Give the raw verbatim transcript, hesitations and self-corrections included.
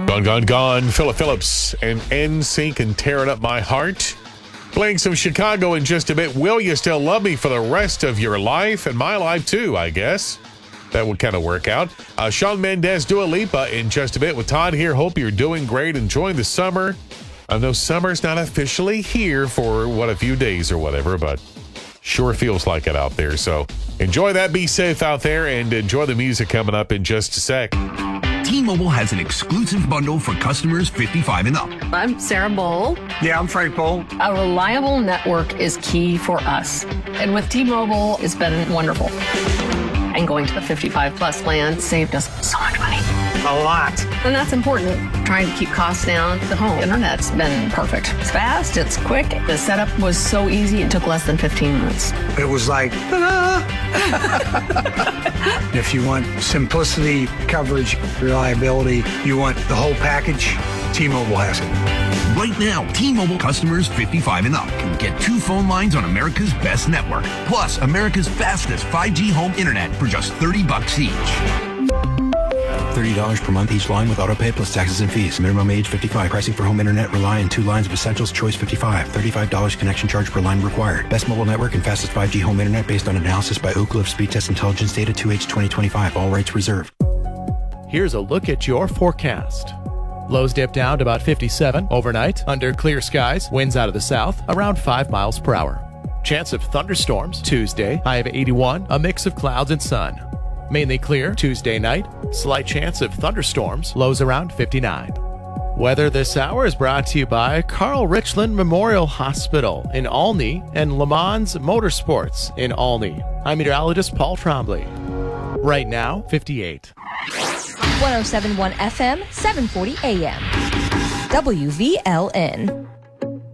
Gone, gone, gone. Philip Phillips and N Sync and Tearing Up My Heart. Playing some Chicago in just a bit. Will you still love me for the rest of your life? And my life too, I guess. That would kind of work out. Uh, Shawn Mendes, Dua Lipa in just a bit with Todd here. Hope you're doing great, enjoying the summer. I know summer's not officially here for, what, a few days or whatever, but sure feels like it out there. So enjoy that. Be safe out there and enjoy the music coming up in just a sec. T-Mobile has an exclusive bundle for customers fifty-five and up. I'm Sarah Bowl. Yeah, I'm Frank Bowl. A reliable network is key for us. And with T-Mobile, it's been wonderful. And going to the fifty-five plus plan saved us so much money. A lot. And that's important. Trying to keep costs down. The home internet's been perfect. It's fast, it's quick. The setup was so easy, it took less than fifteen minutes. It was like, ta-da! If you want simplicity, coverage, reliability, you want the whole package, T-Mobile has it. Right now, T-Mobile customers fifty-five and up can get two phone lines on America's best network, plus America's fastest five G home internet for just thirty bucks each. thirty dollars per month each line with autopay plus taxes and fees. Minimum age fifty-five. Pricing for home internet rely on two lines of Essentials Choice fifty-five. thirty-five dollars connection charge per line required. Best mobile network and fastest five G home internet based on analysis by Oak Cliff Speed Test Intelligence Data two H twenty twenty-five. All rights reserved. Here's a look at your forecast. Lows dip down to about fifty-seven overnight. Under clear skies, winds out of the south around five miles per hour. Chance of thunderstorms Tuesday, high of eighty-one, a mix of clouds and sun. Mainly clear Tuesday night, slight chance of thunderstorms, lows around fifty-nine. Weather this hour is brought to you by Carl Richland Memorial Hospital in Olney and Le Mans Motorsports in Olney. I'm meteorologist Paul Trombley. Right now, fifty-eight. one oh seven point one F M, seven forty A M. W V L N.